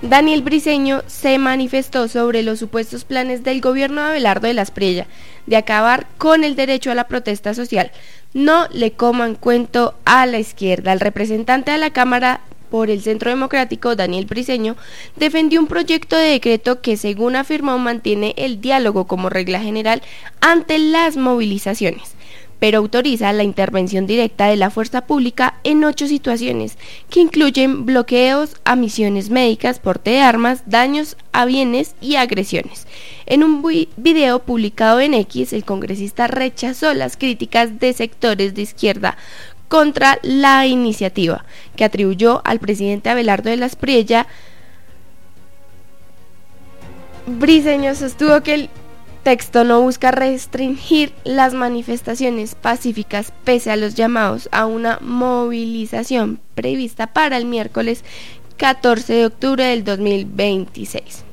Daniel Briceño se manifestó sobre los supuestos planes del gobierno de Abelardo de la Espriella de acabar con el derecho a la protesta social. No le coman cuento a la izquierda. El representante de la Cámara por el Centro Democrático, Daniel Briceño, defendió un proyecto de decreto que, según afirmó, mantiene el diálogo como regla general ante las movilizaciones, pero autoriza la intervención directa de la fuerza pública en 8 situaciones, que incluyen bloqueos a misiones médicas, porte de armas, daños a bienes y agresiones. En un video publicado en X, el congresista rechazó las críticas de sectores de izquierda contra la iniciativa, que atribuyó al presidente Abelardo de la Espriella. Briceño sostuvo que el texto no busca restringir las manifestaciones pacíficas pese a los llamados a una movilización prevista para el miércoles 14 de octubre del 2026.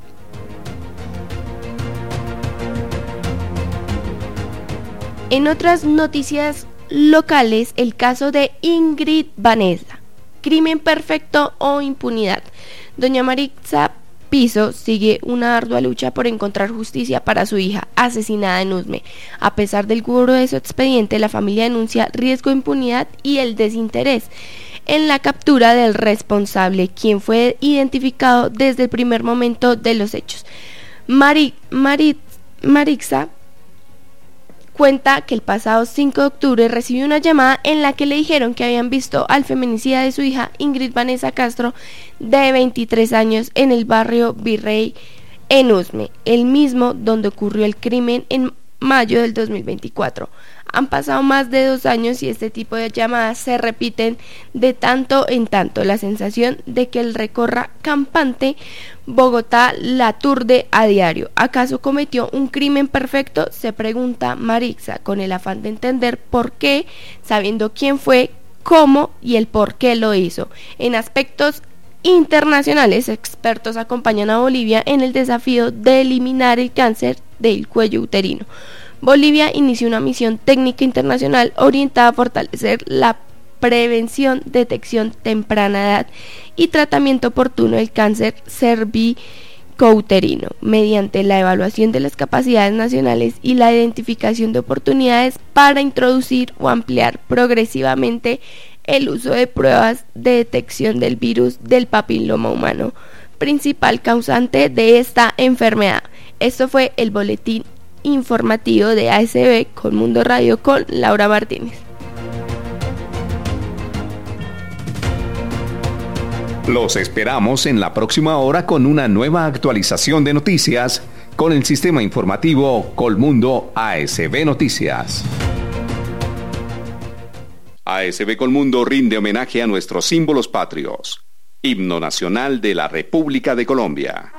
En otras noticias locales, el caso de Ingrid Vanessa, crimen perfecto o impunidad. Doña Maritza Piso sigue una ardua lucha por encontrar justicia para su hija, asesinada en Usme. A pesar del grueso expediente, la familia denuncia riesgo de impunidad y el desinterés en la captura del responsable, quien fue identificado desde el primer momento de los hechos. Maritza cuenta que el pasado 5 de octubre recibió una llamada en la que le dijeron que habían visto al feminicida de su hija, Ingrid Vanessa Castro, de 23 años, en el barrio Virrey, en Usme, el mismo donde ocurrió el crimen en mayo del 2024. Han pasado más de 2 años y este tipo de llamadas se repiten de tanto en tanto. La sensación de que el recorra campante Bogotá la aturde a diario. ¿Acaso cometió un crimen perfecto?, se pregunta Maritza, con el afán de entender por qué, sabiendo quién fue, cómo y el por qué lo hizo. En aspectos internacionales, expertos acompañan a Bolivia en el desafío de eliminar el cáncer del cuello uterino. Bolivia inició una misión técnica internacional orientada a fortalecer la prevención, detección temprana de edad y tratamiento oportuno del cáncer cervicouterino, mediante la evaluación de las capacidades nacionales y la identificación de oportunidades para introducir o ampliar progresivamente el uso de pruebas de detección del virus del papiloma humano, principal causante de esta enfermedad. Esto fue el boletín informativo de ASB Colmundo Radio con Laura Martínez. Los esperamos en la próxima hora con una nueva actualización de noticias con el sistema informativo Colmundo ASB Noticias. ASB Colmundo rinde homenaje a nuestros símbolos patrios. Himno Nacional de la República de Colombia.